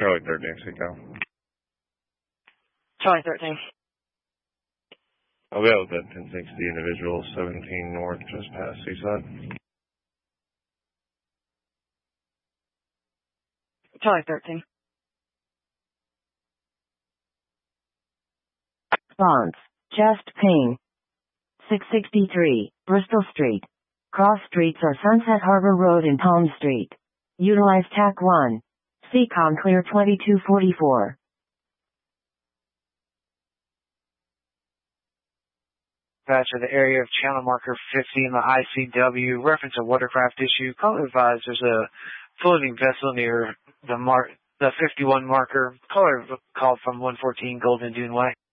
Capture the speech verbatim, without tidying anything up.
Charlie thirteen, Seagull. Charlie thirteen. I'll be out with that ten sixty individual, seventeen north, just past Seaside. Charlie thirteen. Response. Chest pain. six sixty-three, Bristol Street. Cross streets are Sunset Harbor Road and Palm Street. Utilize T A C one. C COM clear twenty-two forty-four. Dispatcher, the area of channel marker fifty in the I C W. Reference a watercraft issue. Caller advised there's a floating vessel near the mar the fifty-one marker. Caller called from one fourteen Golden Dune Way.